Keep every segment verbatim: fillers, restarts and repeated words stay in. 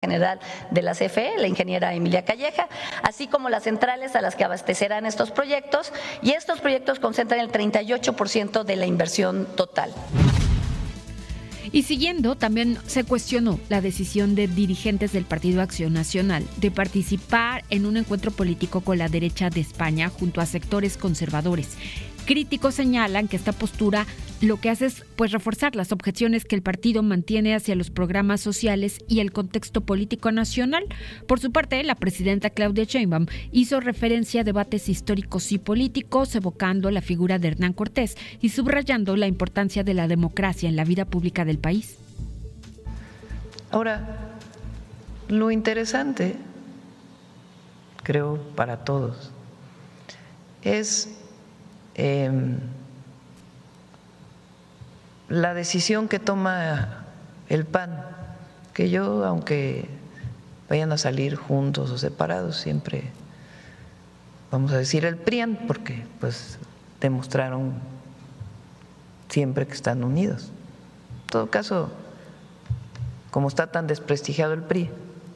general de la C F E, la ingeniera Emilia Calleja, así como las centrales a las que abastecerán estos proyectos, y estos proyectos concentran el treinta y ocho por ciento de la inversión total. Y siguiendo, también se cuestionó la decisión de dirigentes del Partido Acción Nacional de participar en un encuentro político con la derecha de España junto a sectores conservadores. Críticos señalan que esta postura lo que hace es pues reforzar las objeciones que el partido mantiene hacia los programas sociales y el contexto político nacional. Por su parte, la presidenta Claudia Sheinbaum hizo referencia a debates históricos y políticos, evocando la figura de Hernán Cortés y subrayando la importancia de la democracia en la vida pública del país. Ahora, lo interesante, creo, para todos, es Eh, la decisión que toma el P A N, que yo, aunque vayan a salir juntos o separados, siempre vamos a decir el P R I A N, porque pues demostraron siempre que están unidos. En todo caso, como está tan desprestigiado el P R I,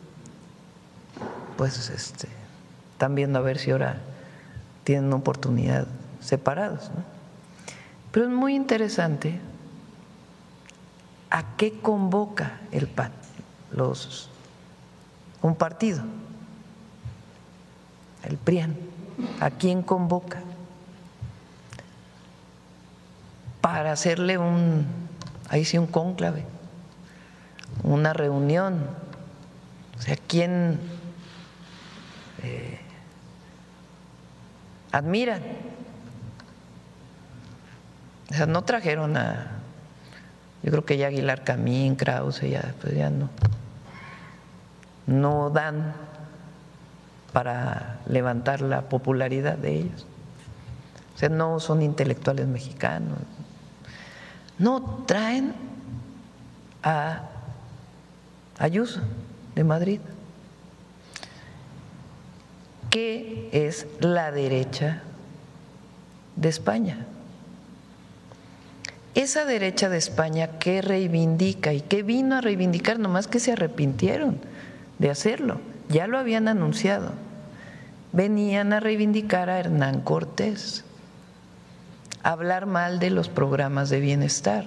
pues este, están viendo a ver si ahora tienen una oportunidad separados, ¿no? Pero es muy interesante a qué convoca el P A N, los, un partido, el P R I A N, ¿a quién convoca? Para hacerle un, ahí sí un cónclave, una reunión, o sea, ¿quién eh, admiran? O sea, no trajeron a, yo creo que ya Aguilar Camín, Krause, ya, pues ya no, no dan para levantar la popularidad de ellos. O sea, no son intelectuales mexicanos. No, traen a Ayuso de Madrid, que es la derecha de España. Esa derecha de España que reivindica y que vino a reivindicar, nomás que se arrepintieron de hacerlo, ya lo habían anunciado, venían a reivindicar a Hernán Cortés, a hablar mal de los programas de bienestar,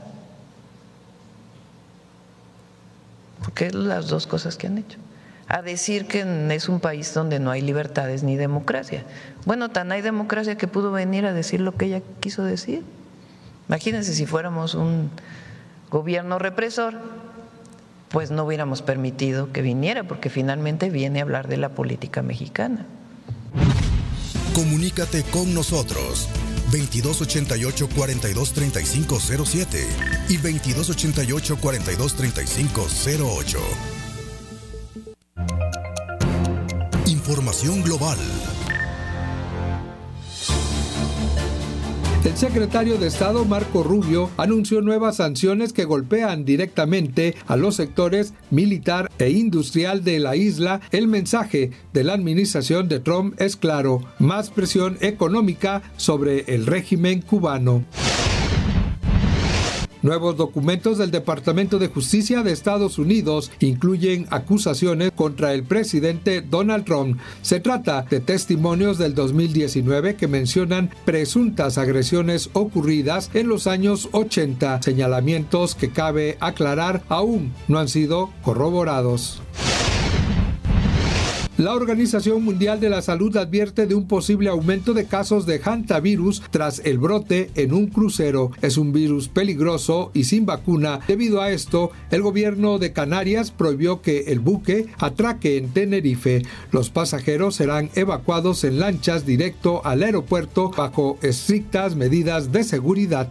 porque es las dos cosas que han hecho, a decir que es un país donde no hay libertades ni democracia. Bueno, tan hay democracia que pudo venir a decir lo que ella quiso decir. Imagínense si fuéramos un gobierno represor, pues no hubiéramos permitido que viniera, porque finalmente viene a hablar de la política mexicana. Comunícate con nosotros, veintidós ochenta y ocho, cuarenta y dos, treinta y cinco cero siete y veintidós ochenta y ocho, cuarenta y dos, treinta y cinco cero ocho. Información global. El secretario de Estado, Marco Rubio, anunció nuevas sanciones que golpean directamente a los sectores militar e industrial de la isla. El mensaje de la administración de Trump es claro: más presión económica sobre el régimen cubano. Nuevos documentos del Departamento de Justicia de Estados Unidos incluyen acusaciones contra el presidente Donald Trump. Se trata de testimonios del dos mil diecinueve que mencionan presuntas agresiones ocurridas en los años ochenta, señalamientos que cabe aclarar aún no han sido corroborados. La Organización Mundial de la Salud advierte de un posible aumento de casos de hantavirus tras el brote en un crucero. Es un virus peligroso y sin vacuna. Debido a esto, el gobierno de Canarias prohibió que el buque atraque en Tenerife. Los pasajeros serán evacuados en lanchas directo al aeropuerto bajo estrictas medidas de seguridad.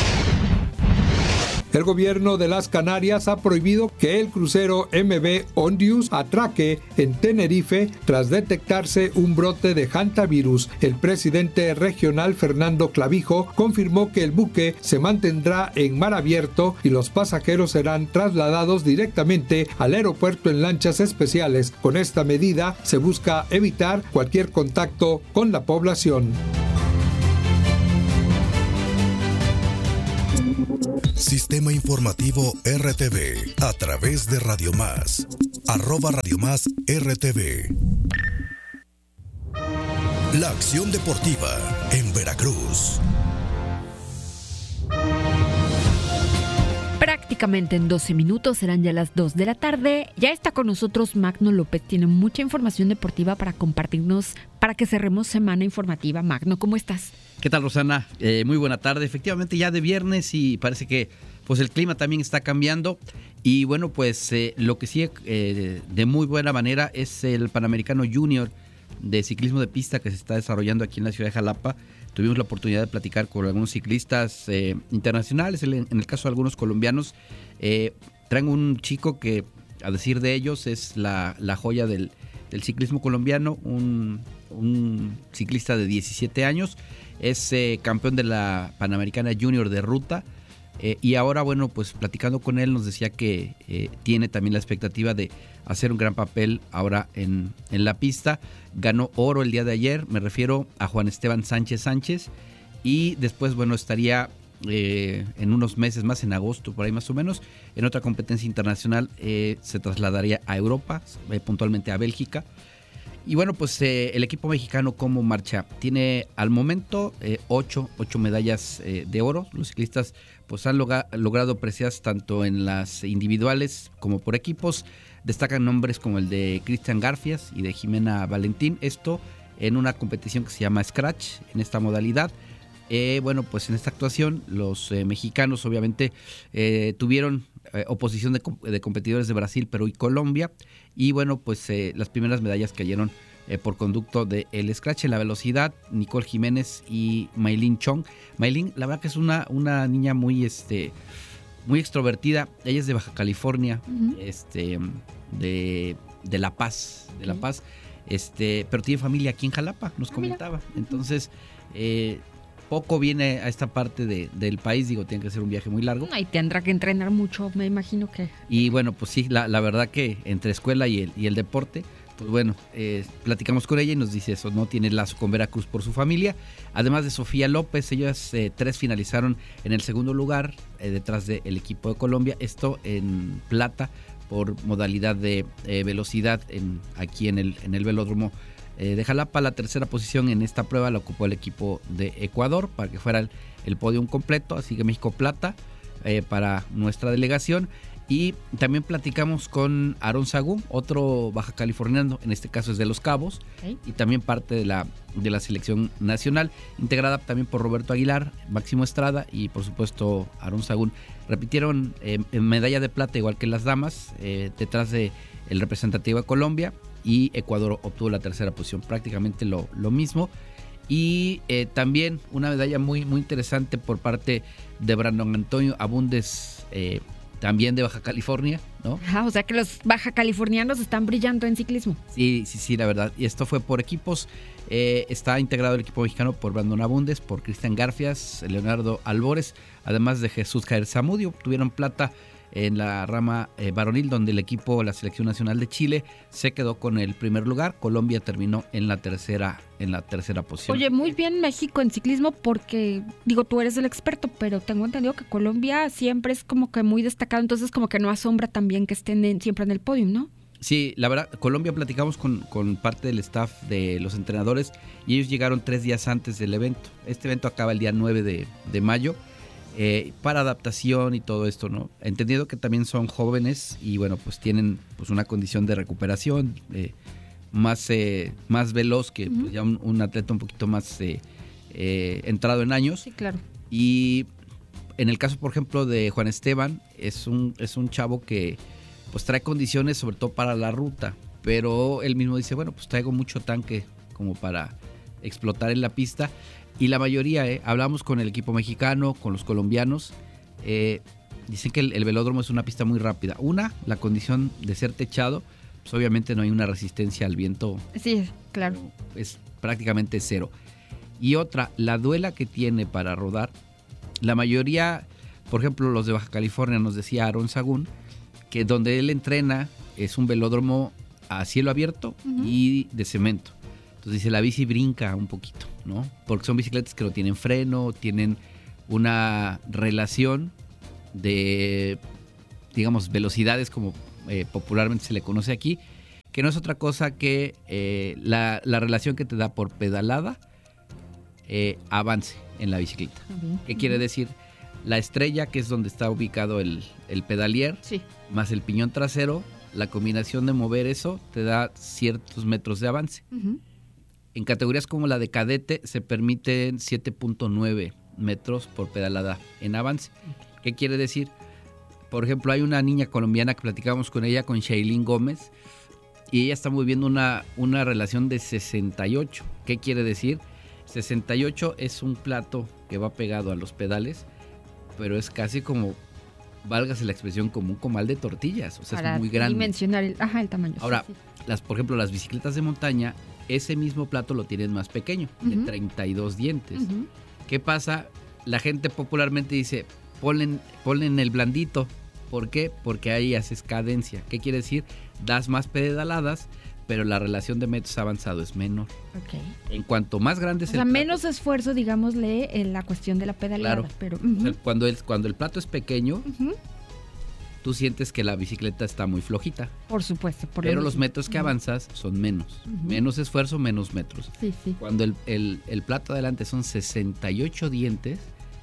El gobierno de las Canarias ha prohibido que el crucero M V Ondius atraque en Tenerife tras detectarse un brote de hantavirus. El presidente regional Fernando Clavijo confirmó que el buque se mantendrá en mar abierto y los pasajeros serán trasladados directamente al aeropuerto en lanchas especiales. Con esta medida se busca evitar cualquier contacto con la población. Sistema Informativo R T V a través de Radio Más. Arroba Radio Más R T V. La acción deportiva en Veracruz. Prácticamente en doce minutos, serán ya las dos de la tarde. Ya está con nosotros Magno López. Tiene mucha información deportiva para compartirnos, para que cerremos semana informativa. Magno, ¿cómo estás? ¿Qué tal, Rosana? Eh, muy buena tarde. Efectivamente, ya de viernes y parece que pues el clima también está cambiando. Y bueno, pues eh, lo que sigue eh, de muy buena manera es el Panamericano Junior de ciclismo de pista que se está desarrollando aquí en la ciudad de Jalapa. Tuvimos la oportunidad de platicar con algunos ciclistas eh, internacionales, en el caso de algunos colombianos. Eh, traen un chico que, a decir de ellos, es la, la joya del, del ciclismo colombiano, un, un ciclista de diecisiete años, es eh, campeón de la Panamericana Junior de ruta. Eh, y ahora, bueno, pues platicando con él nos decía que eh, tiene también la expectativa de hacer un gran papel ahora en, en la pista. Ganó oro el día de ayer, me refiero a Juan Esteban Sánchez Sánchez, y después, bueno, estaría eh, en unos meses más, en agosto, por ahí más o menos, en otra competencia internacional, eh, se trasladaría a Europa, eh, puntualmente a Bélgica. Y bueno, pues eh, el equipo mexicano, ¿cómo marcha? Tiene al momento eh, ocho, ocho medallas eh, de oro. Los ciclistas pues han loga- logrado precias tanto en las individuales como por equipos. Destacan nombres como el de Cristian Garfias y de Jimena Valentín. Esto en una competición que se llama Scratch, en esta modalidad. Eh, bueno, pues en esta actuación los eh, mexicanos obviamente eh, tuvieron eh, oposición de, de competidores de Brasil, Perú y Colombia. Y bueno, pues eh, las primeras medallas cayeron eh, por conducto del Scratch. En la velocidad, Nicole Jiménez y Maylin Chong. Maylin, la verdad que es una, una niña muy, este, muy extrovertida. Ella es de Baja California, uh-huh. este, de, de La Paz, de La Paz, este, pero tiene familia aquí en Jalapa, nos comentaba. Entonces, eh, poco viene a esta parte de, del país, digo, tiene que ser un viaje muy largo. Y tendrá que entrenar mucho, me imagino que. Y bueno, pues sí, la, la verdad que entre escuela y el, y el deporte, pues bueno, eh, platicamos con ella y nos dice eso, ¿no? Tiene lazo con Veracruz por su familia. Además de Sofía López, ellas eh, tres finalizaron en el segundo lugar, eh, detrás del equipo de Colombia, esto en plata por modalidad de eh, velocidad en, aquí en el, en el velódromo de Jalapa. La tercera posición en esta prueba la ocupó el equipo de Ecuador para que fuera el, el podium completo, así que México plata eh, para nuestra delegación. Y también platicamos con Aarón Sagún, otro baja californiano, en este caso es de Los Cabos, okay. Y también parte de la, de la selección nacional, integrada también por Roberto Aguilar, Máximo Estrada y por supuesto Aarón Sagún. Repitieron eh, en medalla de plata igual que las damas, eh, detrás de el representativo de Colombia, y Ecuador obtuvo la tercera posición, prácticamente lo, lo mismo. Y eh, también una medalla muy, muy interesante por parte de Brandon Antonio Abundes, eh, también de Baja California, ¿no? Ah, o sea que los baja californianos están brillando en ciclismo. Sí, sí, sí, la verdad. Y esto fue por equipos. Eh, está integrado el equipo mexicano por Brandon Abundes, por Cristian Garfias, Leonardo Albores, además de Jesús Jair Zamudio. Tuvieron plata en la rama eh, varonil, donde el equipo, la selección nacional de Chile, se quedó con el primer lugar. Colombia terminó en la tercera, en la tercera posición. Oye, muy bien México en ciclismo, porque, digo, tú eres el experto, pero tengo entendido que Colombia siempre es como que muy destacado, entonces como que no asombra también que estén en, siempre en el podio, ¿no? Sí, la verdad, Colombia platicamos con, con parte del staff de los entrenadores y ellos llegaron tres días antes del evento. Este evento acaba el día nueve de, de mayo. Eh, para adaptación y todo esto, ¿no? Entendido que también son jóvenes y bueno, pues tienen pues una condición de recuperación eh, más, eh, más veloz que uh-huh. pues, ya un, un atleta un poquito más eh, eh, entrado en años. Sí, claro. Y en el caso, por ejemplo, de Juan Esteban, es un, es un chavo que pues trae condiciones sobre todo para la ruta, pero él mismo dice, bueno, pues traigo mucho tanque como para explotar en la pista. Y la mayoría, eh, hablamos con el equipo mexicano, con los colombianos, eh, dicen que el, el velódromo es una pista muy rápida. Una, la condición de ser techado, pues obviamente no hay una resistencia al viento. Sí, claro. Es prácticamente cero. Y otra, la duela que tiene para rodar, la mayoría, por ejemplo, los de Baja California, nos decía Aarón Sagún, que donde él entrena es un velódromo a cielo abierto uh-huh. y de cemento. Entonces dice, la bici brinca un poquito, ¿no? Porque son bicicletas que no tienen freno, tienen una relación de, digamos, velocidades como eh, popularmente se le conoce aquí, que no es otra cosa que eh, la, la relación que te da por pedalada eh, avance en la bicicleta. Uh-huh. ¿Qué quiere decir? La estrella, que es donde está ubicado el, el pedalier, sí, más el piñón trasero, la combinación de mover eso te da ciertos metros de avance. Uh-huh. En categorías como la de cadete se permiten siete punto nueve metros por pedalada en avance. ¿Qué quiere decir? Por ejemplo, hay una niña colombiana que platicamos con ella, con Shailene Gómez, y ella está moviendo una, una relación de sesenta y ocho. ¿Qué quiere decir? sesenta y ocho es un plato que va pegado a los pedales, pero es casi como, válgase la expresión, como un comal de tortillas. O sea, para es muy grande. dimensionar el, ajá, el tamaño. Ahora, sí, sí. Las, por ejemplo, las bicicletas de montaña, ese mismo plato lo tienen más pequeño, uh-huh, de treinta y dos dientes. Uh-huh. ¿Qué pasa? La gente popularmente dice, ponle, ponle en el blandito. ¿Por qué? Porque ahí haces cadencia. ¿Qué quiere decir? Das más pedaladas, pero la relación de metros avanzado es menor. Okay. En cuanto más grande es o sea, el plato, menos esfuerzo, digámosle, en la cuestión de la pedaleada. Claro. Pero, uh-huh. O sea, cuando, el, cuando el plato es pequeño, uh-huh, tú sientes que la bicicleta está muy flojita. Por supuesto. Por pero los metros que uh-huh avanzas son menos. Uh-huh. Menos esfuerzo, menos metros. Sí, sí. Cuando el, el, el plato adelante son sesenta y ocho dientes,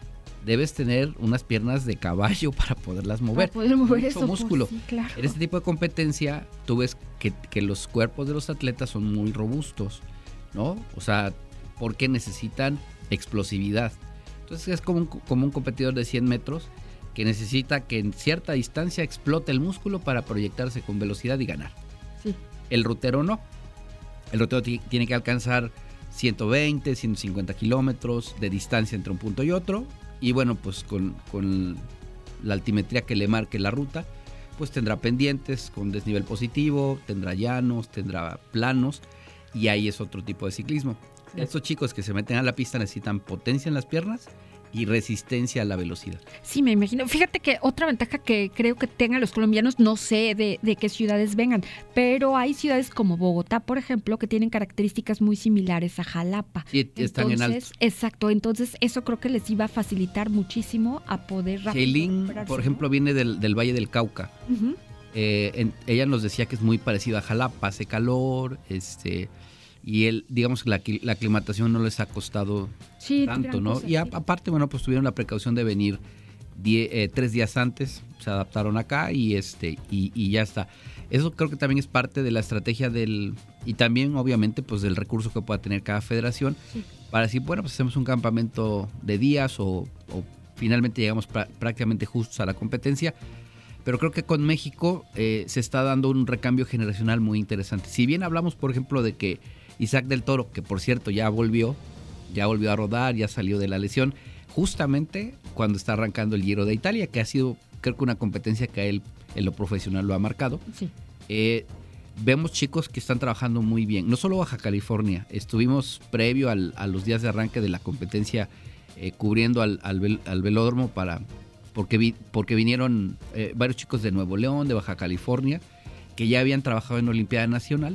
debes tener unas piernas de caballo para poderlas mover. Para poder mover Mucho eso, músculo. Pues, sí, claro. En este tipo de competencia, tú ves que, que los cuerpos de los atletas son muy robustos, ¿no? O sea, porque necesitan explosividad. Entonces es como un, como un competidor de cien metros que necesita que en cierta distancia explote el músculo para proyectarse con velocidad y ganar. Sí. El rutero no. El rutero t- tiene que alcanzar ciento veinte, ciento cincuenta kilómetros de distancia entre un punto y otro. Y bueno, pues con, con la altimetría que le marque la ruta, pues tendrá pendientes con desnivel positivo, tendrá llanos, tendrá planos, y ahí es otro tipo de ciclismo. Sí. Estos chicos que se meten a la pista necesitan potencia en las piernas y resistencia a la velocidad. Sí, me imagino. Fíjate que otra ventaja que creo que tengan los colombianos, no sé de, de qué ciudades vengan, pero hay ciudades como Bogotá, por ejemplo, que tienen características muy similares a Jalapa. Sí, están entonces, en alto. Exacto, entonces eso creo que les iba a facilitar muchísimo a poder rápido. Shailene, por ejemplo, ¿no? viene del, del Valle del Cauca. Uh-huh. Eh, en, ella nos decía que es muy parecido a Jalapa, hace calor, este... y él, digamos que la, la aclimatación no les ha costado sí, tanto, ¿no? Cosa, y a, sí. aparte, bueno, pues tuvieron la precaución de venir die, eh, tres días antes, se adaptaron acá y este y, y ya está. Eso creo que también es parte de la estrategia del, y también obviamente pues del recurso que pueda tener cada federación, sí. para decir, bueno, pues hacemos un campamento de días o, o finalmente llegamos pra, prácticamente justos a la competencia. Pero creo que con México eh, se está dando un recambio generacional muy interesante. Si bien hablamos, por ejemplo, de que Isaac del Toro, que por cierto ya volvió, ya volvió a rodar, ya salió de la lesión, justamente cuando está arrancando el Giro de Italia, que ha sido, creo que una competencia que a él en lo profesional lo ha marcado. Sí. Eh, vemos chicos que están trabajando muy bien, no solo Baja California, estuvimos previo al, a los días de arranque de la competencia eh, cubriendo al, al, vel, al velódromo para, porque, vi, porque vinieron eh, varios chicos de Nuevo León, de Baja California, que ya habían trabajado en Olimpiada Nacional.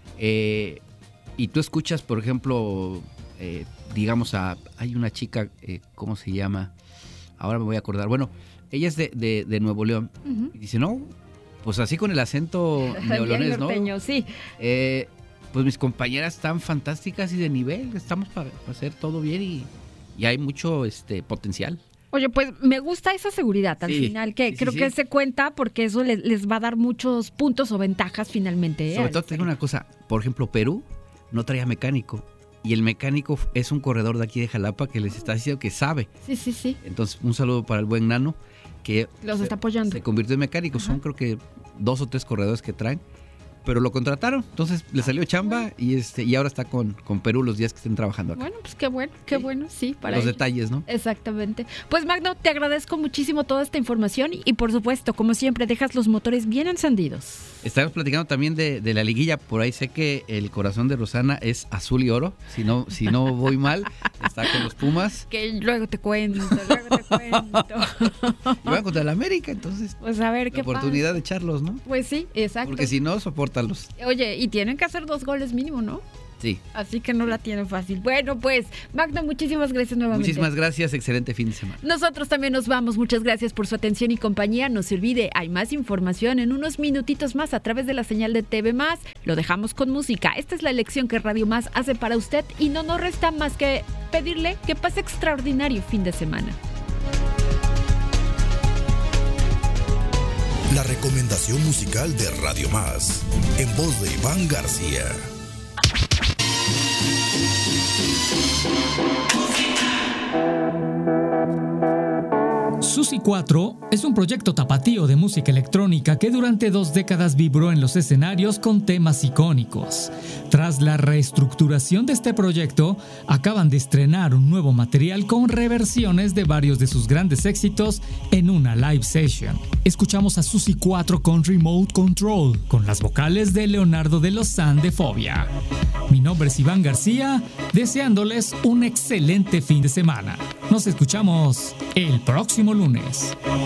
Eh, Y tú escuchas, por ejemplo, eh, digamos, a, hay una chica, eh, ¿cómo se llama? Ahora me voy a acordar. Bueno, ella es de, de, de Nuevo León. Uh-huh. Y dice, no, pues así con el acento neolonés, ¿no? Norteño, sí. Eh, pues mis compañeras están fantásticas y de nivel. Estamos para hacer todo bien y, y hay mucho este potencial. Oye, pues me gusta esa seguridad al sí, final, que sí, creo sí, que sí. se cuenta porque eso les, les va a dar muchos puntos o ventajas finalmente. Sobre ¿eh? todo te digo una cosa, por ejemplo, Perú no traía mecánico y el mecánico es un corredor de aquí de Jalapa que les está diciendo que sabe. Sí, sí, sí. Entonces, un saludo para el buen Nano que los se, está apoyando. Se convirtió en mecánico. Ajá. Son creo que dos o tres corredores que traen, pero lo contrataron, entonces le salió chamba y este y ahora está con, con Perú los días que estén trabajando acá. Bueno, pues qué bueno, qué sí. bueno, sí, para los ellos. detalles, ¿no? Exactamente. Pues Magno, te agradezco muchísimo toda esta información y por supuesto, como siempre, dejas los motores bien encendidos. Estamos platicando también de, de la liguilla, por ahí sé que el corazón de Rosana es azul y oro, si no, si no voy mal, está con los Pumas. Que luego te cuento, luego te cuento. Y van contra el América, entonces. Pues a ver qué pasa. Oportunidad de echarlos, ¿no? Pues sí, exacto. Porque si no, sopórtalos. Oye, y tienen que hacer dos goles mínimo, ¿no? Sí. Así que no la tiene fácil. Bueno, pues, Magno, muchísimas gracias nuevamente. Muchísimas gracias, excelente fin de semana. Nosotros también nos vamos. Muchas gracias por su atención y compañía. No se olvide, hay más información en unos minutitos más a través de la señal de T V Más. Lo dejamos con música. Esta es la elección que Radio Más hace para usted y no nos resta más que pedirle que pase extraordinario fin de semana. La recomendación musical de Radio Más, en voz de Iván García. Susi cuatro es un proyecto tapatío de música electrónica que durante dos décadas vibró en los escenarios con temas icónicos. Tras la reestructuración de este proyecto, acaban de estrenar un nuevo material con reversiones de varios de sus grandes éxitos en una live session. Escuchamos a Susi cuatro con Remote Control, con las vocales de Leonardo de Lozán de Fobia. Mi nombre es Iván García, deseándoles un excelente fin de semana. Nos escuchamos el próximo lunes.